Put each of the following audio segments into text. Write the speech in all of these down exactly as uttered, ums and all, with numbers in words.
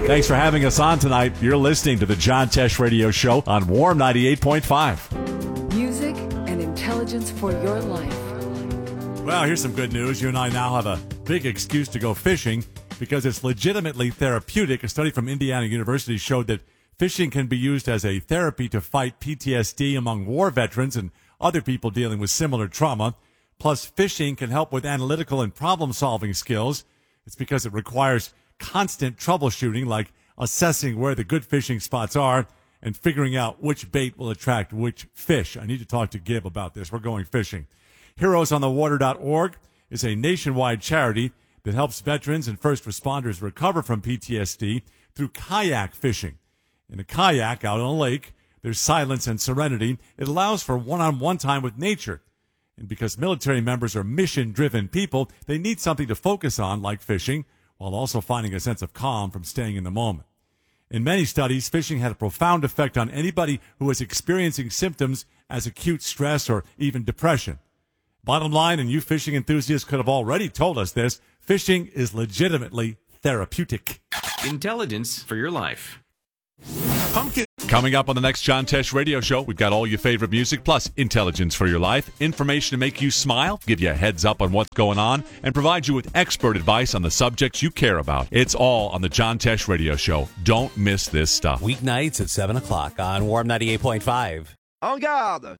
Thanks for having us on tonight. You're listening to the John Tesh Radio Show on Warm ninety-eight point five. Music and intelligence for your life. Well, here's some good news. You and I now have a big excuse to go fishing because it's legitimately therapeutic. A study from Indiana University showed that fishing can be used as a therapy to fight P T S D among war veterans and other people dealing with similar trauma. Plus, fishing can help with analytical and problem-solving skills. It's because it requires constant troubleshooting, like assessing where the good fishing spots are and figuring out which bait will attract which fish. I need to talk to Gib about this. We're going fishing. heroes on the water dot org is a nationwide charity that helps veterans and first responders recover from P T S D through kayak fishing. In a kayak out on a lake, there's silence and serenity. It allows for one-on-one time with nature. And because military members are mission-driven people, they need something to focus on, like fishing, while also finding a sense of calm from staying in the moment. In many studies, fishing had a profound effect on anybody who was experiencing symptoms as acute stress or even depression. Bottom line, and you fishing enthusiasts could have already told us this, fishing is legitimately therapeutic. Intelligence for your life. Pumpkin. Coming up on the next John Tesh Radio Show, we've got all your favorite music, plus intelligence for your life, information to make you smile, give you a heads up on what's going on, and provide you with expert advice on the subjects you care about. It's all on the John Tesh Radio Show. Don't miss this stuff. Weeknights at seven o'clock on Warm ninety-eight point five. En garde!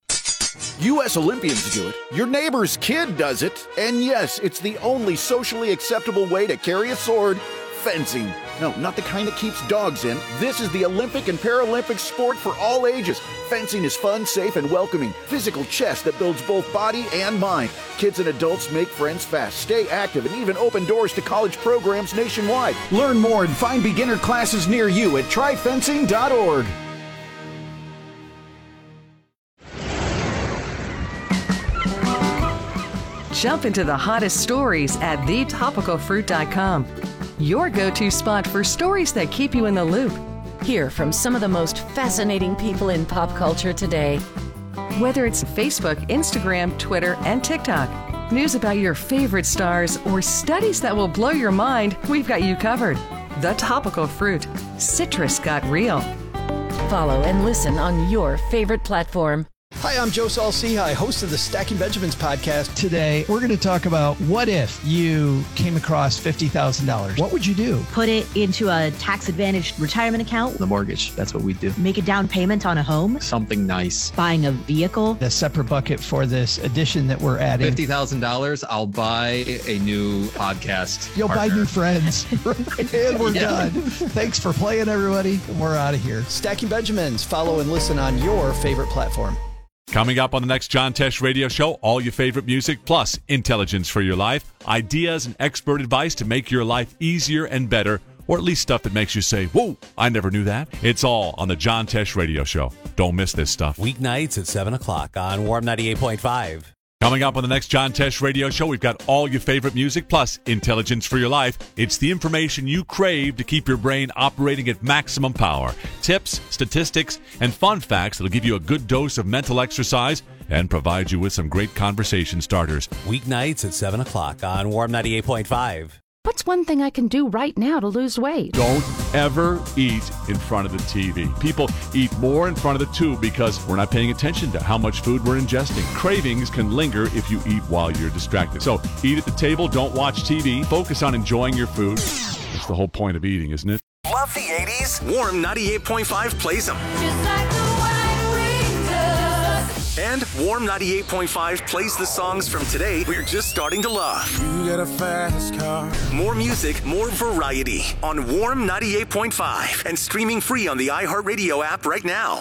U S Olympians do it, your neighbor's kid does it, and yes, it's the only socially acceptable way to carry a sword. Fencing. No, not the kind that keeps dogs in. This is the Olympic and Paralympic sport for all ages. Fencing is fun, safe, and welcoming. Physical chess that builds both body and mind. Kids and adults make friends fast, stay active, and even open doors to college programs nationwide. Learn more and find beginner classes near you at try fencing dot org. Jump into the hottest stories at the topical fruit dot com. Your go-to spot for stories that keep you in the loop. Hear from some of the most fascinating people in pop culture today. Whether it's Facebook, Instagram, Twitter, and TikTok, news about your favorite stars, or studies that will blow your mind, we've got you covered. The Topical Fruit. Citrus got real. Follow and listen on your favorite platform. Hi, I'm Joe Saul-Sehy, host of the Stacking Benjamins podcast. Today, we're going to talk about what if you came across fifty thousand dollars. What would you do? Put it into a tax-advantaged retirement account. The mortgage, that's what we do. Make a down payment on a home. Something nice. Buying a vehicle. A separate bucket for this addition that we're adding. fifty thousand dollars, I'll buy a new podcast You'll partner. buy new friends. And we're Yeah. done. Thanks for playing, everybody. We're out of here. Stacking Benjamins. Follow and listen on your favorite platform. Coming up on the next John Tesh Radio Show, all your favorite music, plus intelligence for your life, ideas and expert advice to make your life easier and better, or at least stuff that makes you say, whoa, I never knew that. It's all on the John Tesh Radio Show. Don't miss this stuff. Weeknights at seven o'clock on Warm ninety-eight point five. Coming up on the next John Tesh Radio Show, we've got all your favorite music, plus intelligence for your life. It's the information you crave to keep your brain operating at maximum power. Tips, statistics, and fun facts that'll give you a good dose of mental exercise and provide you with some great conversation starters. Weeknights at seven o'clock on Warm ninety-eight point five. What's one thing I can do right now to lose weight? Don't ever eat in front of the T V. People eat more in front of the tube because we're not paying attention to how much food we're ingesting. Cravings can linger if you eat while you're distracted. So eat at the table, don't watch T V, focus on enjoying your food. That's the whole point of eating, isn't it? Love the eighties? Warm ninety-eight point five plays them. Just like the white wing does. And Warm ninety-eight point five plays the songs from today we're just starting to love. You get a fast car. More music, more variety on Warm ninety-eight point five and streaming free on the iHeartRadio app right now.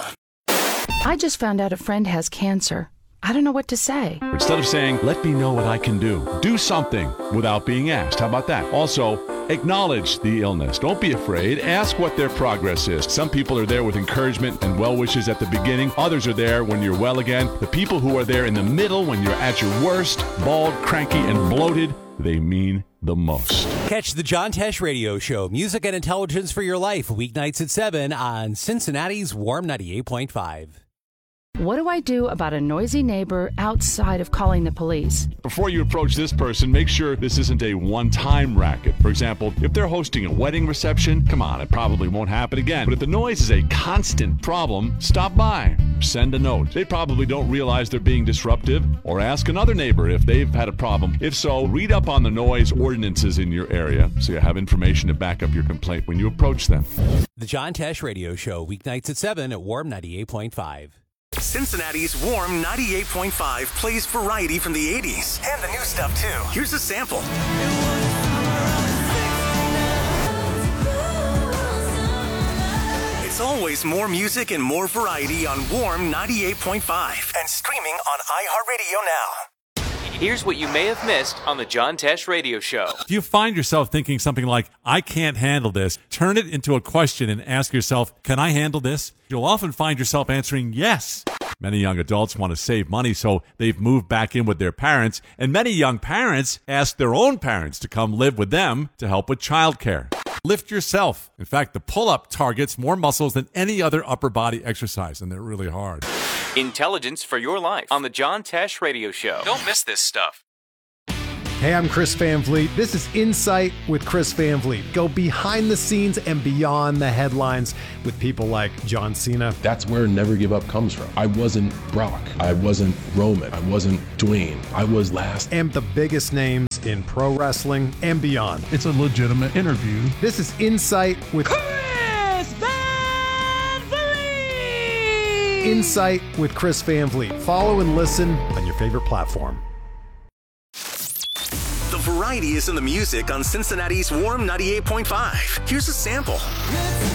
I just found out a friend has cancer. I don't know what to say. Instead of saying, let me know what I can do, do something without being asked. How about that? Also, acknowledge the illness. Don't be afraid. Ask what their progress is. Some people are there with encouragement and well wishes at the beginning. Others are there when you're well again. The people who are there in the middle when you're at your worst, bald, cranky, and bloated, they mean the most. Catch the John Tesh Radio Show, music and intelligence for your life, weeknights at seven on Cincinnati's Warm ninety-eight point five. What do I do about a noisy neighbor outside of calling the police? Before you approach this person, make sure this isn't a one-time racket. For example, if they're hosting a wedding reception, come on, it probably won't happen again. But if the noise is a constant problem, stop by. Send a note. They probably don't realize they're being disruptive, or ask another neighbor if they've had a problem. If so, read up on the noise ordinances in your area so you have information to back up your complaint when you approach them. The John Tesh Radio Show, weeknights at seven at Warm ninety-eight point five. Cincinnati's Warm ninety-eight point five plays variety from the eighties and the new stuff too. Here's a sample. It's always more music and more variety on Warm ninety-eight point five and streaming on iHeartRadio now. Here's what you may have missed on the John Tesh Radio Show. If you find yourself thinking something like, I can't handle this, turn it into a question and ask yourself, can I handle this? You'll often find yourself answering yes. Many young adults want to save money, so they've moved back in with their parents, and many young parents ask their own parents to come live with them to help with childcare. Lift yourself. In fact, the pull-up targets more muscles than any other upper body exercise, and they're really hard. Intelligence for your life on the John Tesh Radio Show. Don't miss this stuff. Hey, I'm Chris Van Vliet. This is Insight with Chris Van Vliet. Go behind the scenes and beyond the headlines with people like John Cena. That's where Never Give Up comes from. I wasn't Brock. I wasn't Roman. I wasn't Dwayne. I was last. And the biggest names in pro wrestling and beyond. It's a legitimate interview. This is Insight with Chris Van Vliet. Insight with Chris Van Vliet. Follow and listen on your favorite platform. The variety is in the music on Cincinnati's Warm ninety-eight point five. Here's a sample.